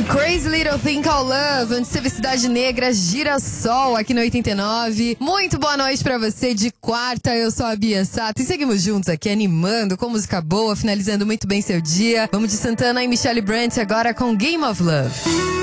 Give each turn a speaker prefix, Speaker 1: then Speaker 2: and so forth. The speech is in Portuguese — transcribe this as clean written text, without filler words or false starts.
Speaker 1: Crazy Little Thing Called Love, antes teve Cidade Negra, Girassol, aqui no 89. Muito boa noite pra você de quarta, eu sou a Bia Sato e seguimos juntos aqui animando com música boa, finalizando muito bem seu dia. Vamos de Santana e Michelle Brandt agora com Game of Love.